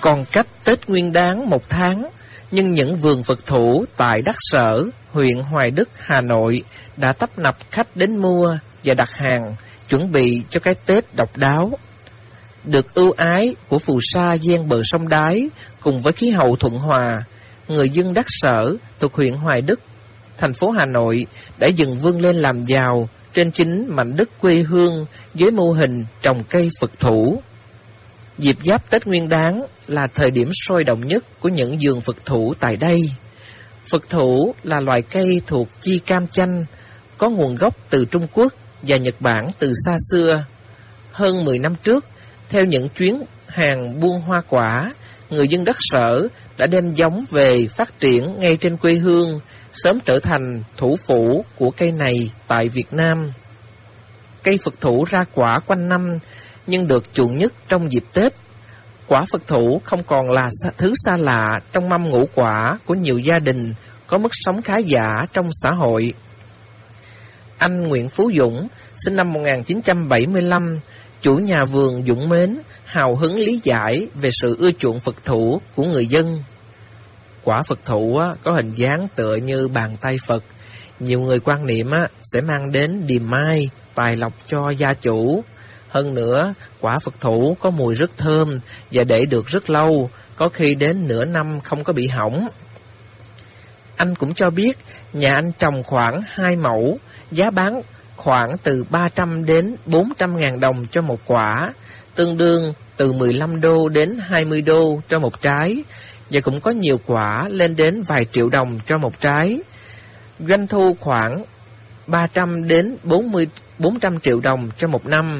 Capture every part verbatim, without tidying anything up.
Còn cách Tết Nguyên Đán một tháng, nhưng những vườn Phật thủ tại Đắc Sở, huyện Hoài Đức, Hà Nội đã tấp nập khách đến mua và đặt hàng, chuẩn bị cho cái Tết độc đáo. Được ưu ái của phù sa ven bờ sông Đáy cùng với khí hậu thuận hòa, người dân Đắc Sở thuộc huyện Hoài Đức, thành phố Hà Nội đã dần vươn lên làm giàu trên chính mảnh đất quê hương với mô hình trồng cây Phật thủ. Dịp giáp Tết Nguyên Đán là thời điểm sôi động nhất của những vườn Phật thủ tại đây. Phật thủ là loài cây thuộc chi cam chanh, có nguồn gốc từ Trung Quốc và Nhật Bản từ xa xưa. Hơn mười năm trước, theo những chuyến hàng buôn hoa quả, người dân Đắc Sở đã đem giống về phát triển ngay trên quê hương, sớm trở thành thủ phủ của cây này tại Việt Nam. Cây Phật thủ ra quả quanh năm, nhưng được chuộng nhất trong dịp Tết. Quả Phật thủ không còn là thứ xa lạ trong mâm ngũ quả của nhiều gia đình có mức sống khá giả trong xã hội. Anh Nguyễn Phú Dũng, sinh năm một nghìn chín trăm bảy mươi lăm, chủ nhà vườn Dũng Mến, hào hứng lý giải về sự ưa chuộng Phật thủ của người dân. Quả Phật thủ có hình dáng tựa như bàn tay Phật. Nhiều người quan niệm sẽ mang đến điềm mai, tài lộc cho gia chủ. Hơn nữa, quả Phật thủ có mùi rất thơm và để được rất lâu, có khi đến nửa năm không có bị hỏng. Anh cũng cho biết, nhà anh trồng khoảng hai mẫu, giá bán khoảng từ ba trăm đến bốn trăm ngàn đồng cho một quả, tương đương từ mười lăm đô đến hai mươi đô cho một trái, và cũng có nhiều quả lên đến vài triệu đồng cho một trái. Doanh thu khoảng ba trăm đến bốn trăm triệu đồng cho một năm.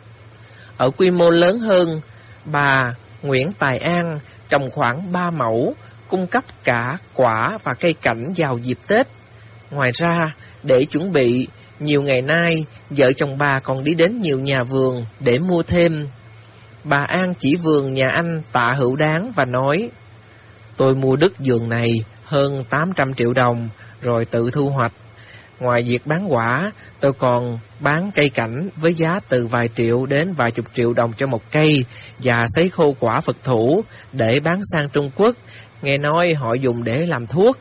Ở quy mô lớn hơn, bà Nguyễn Tài An trồng khoảng ba mẫu, cung cấp cả quả và cây cảnh vào dịp Tết. Ngoài ra, để chuẩn bị, nhiều ngày nay, vợ chồng bà còn đi đến nhiều nhà vườn để mua thêm. Bà An chỉ vườn nhà anh Tạ Hữu Đáng và nói: "Tôi mua đất vườn này hơn tám trăm triệu đồng, rồi tự thu hoạch. Ngoài việc bán quả, tôi còn bán cây cảnh với giá từ vài triệu đến vài chục triệu đồng cho một cây, và sấy khô quả Phật thủ để bán sang Trung Quốc, nghe nói họ dùng để làm thuốc."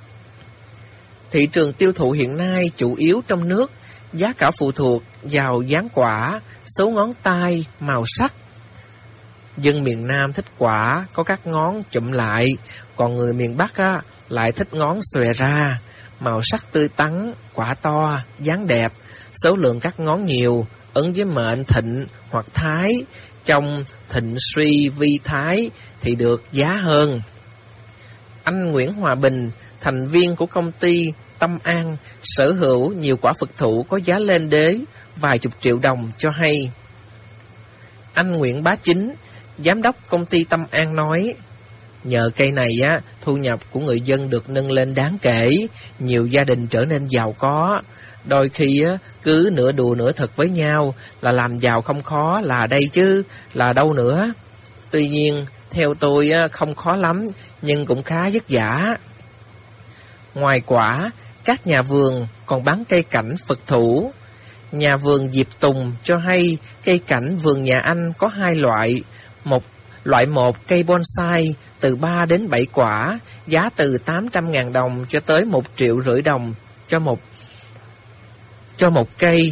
Thị trường tiêu thụ hiện nay chủ yếu trong nước, giá cả phụ thuộc vào dáng quả, số ngón tay, màu sắc. Dân miền Nam thích quả có các ngón chụm lại, còn người miền Bắc á, lại thích ngón xòe ra, màu sắc tươi tắn, quả to, dáng đẹp, số lượng các ngón nhiều, ứng với mệnh thịnh hoặc thái. Trong thịnh suy vi thái thì được giá hơn. Anh Nguyễn Hòa Bình, thành viên của công ty Tâm An, sở hữu nhiều quả Phật thủ có giá lên đến vài chục triệu đồng cho hay. Anh Nguyễn Bá Chính, giám đốc công ty Tâm An nói: "Nhờ cây này á, thu nhập của người dân được nâng lên đáng kể, nhiều gia đình trở nên giàu có. Đôi khi á, cứ nửa đùa nửa thật với nhau là làm giàu không khó là đây chứ, là đâu nữa. Tuy nhiên, theo tôi á, không khó lắm, nhưng cũng khá vất vả." Ngoài quả, các nhà vườn còn bán cây cảnh Phật thủ. Nhà vườn Diệp Tùng cho hay cây cảnh vườn nhà anh có hai loại. Một loại một cây bonsai từ ba đến bảy quả, giá từ tám trăm ngàn đồng cho tới một triệu rưỡi đồng cho một cho một cây.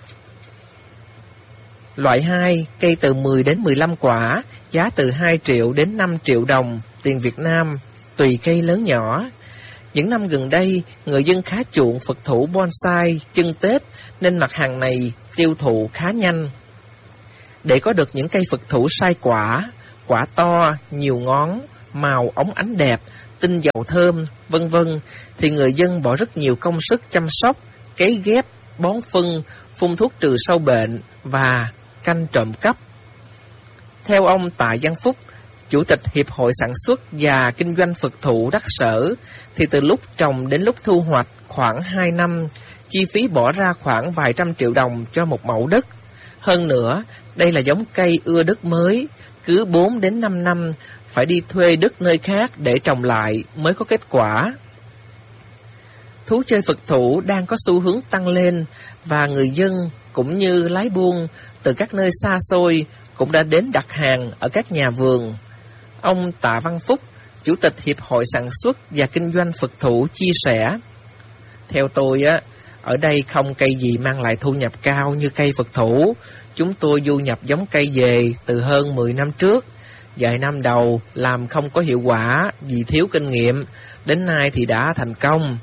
Loại hai, cây từ mười đến mười lăm quả, giá từ hai triệu đến năm triệu đồng tiền Việt Nam, tùy cây lớn nhỏ. Những năm gần đây, người dân khá chuộng Phật thủ bonsai chưng Tết, nên mặt hàng này tiêu thụ khá nhanh. Để có được những cây Phật thủ sai quả, quả to, nhiều ngón, màu óng ánh đẹp, tinh dầu thơm, vân vân, thì người dân bỏ rất nhiều công sức chăm sóc, cấy ghép, bón phân, phun thuốc trừ sâu bệnh và canh trộm cắp. Theo ông Tạ Văn Phúc, Chủ tịch Hiệp hội Sản xuất và Kinh doanh Phật thủ Đắc Sở, thì từ lúc trồng đến lúc thu hoạch khoảng hai năm, chi phí bỏ ra khoảng vài trăm triệu đồng cho một mẫu đất. Hơn nữa, đây là giống cây ưa đất mới, cứ bốn đến năm năm phải đi thuê đất nơi khác để trồng lại mới có kết quả. Thú chơi Phật thủ đang có xu hướng tăng lên, và người dân cũng như lái buôn từ các nơi xa xôi cũng đã đến đặt hàng ở các nhà vườn. Ông Tạ Văn Phúc, Chủ tịch Hiệp hội Sản xuất và Kinh doanh Phật thủ chia sẻ: theo tôi á, ở đây không cây gì mang lại thu nhập cao như cây Phật thủ. Chúng tôi du nhập giống cây về từ hơn mười năm trước. Vài năm đầu làm không có hiệu quả vì thiếu kinh nghiệm, đến nay thì đã thành công.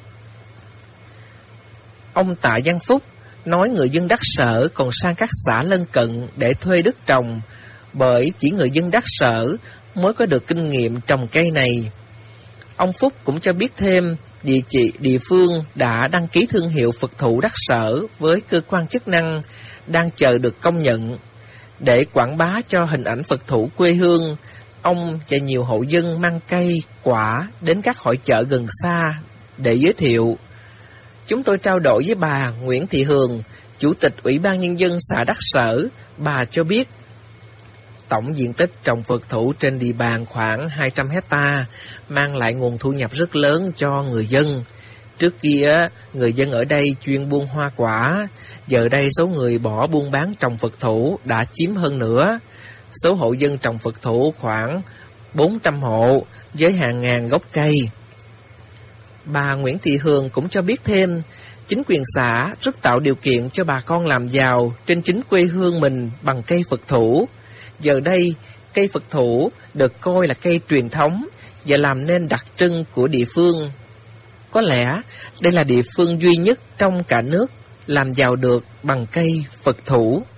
Ông Tạ Văn Phúc nói người dân Đắc Sở còn sang các xã lân cận để thuê đất trồng, bởi chỉ người dân Đắc Sở mới có được kinh nghiệm trồng cây này. Ông Phúc cũng cho biết thêm, địa chỉ địa phương đã đăng ký thương hiệu Phật thủ Đắc Sở với cơ quan chức năng, đang chờ được công nhận. Để quảng bá cho hình ảnh Phật thủ quê hương, ông và nhiều hộ dân mang cây, quả đến các hội chợ gần xa để giới thiệu. Chúng tôi trao đổi với bà Nguyễn Thị Hường, Chủ tịch Ủy ban Nhân dân xã Đắc Sở. Bà cho biết, tổng diện tích trồng Phật thủ trên địa bàn khoảng hai trăm hecta, mang lại nguồn thu nhập rất lớn cho người dân. Trước kia, người dân ở đây chuyên buôn hoa quả, giờ đây số người bỏ buôn bán trồng Phật thủ đã chiếm hơn nữa. Số hộ dân trồng Phật thủ khoảng bốn trăm hộ, với hàng ngàn gốc cây. Bà Nguyễn Thị Hường cũng cho biết thêm, chính quyền xã rất tạo điều kiện cho bà con làm giàu trên chính quê hương mình bằng cây Phật thủ. Giờ đây, cây Phật thủ được coi là cây truyền thống và làm nên đặc trưng của địa phương. Có lẽ đây là địa phương duy nhất trong cả nước làm giàu được bằng cây Phật thủ.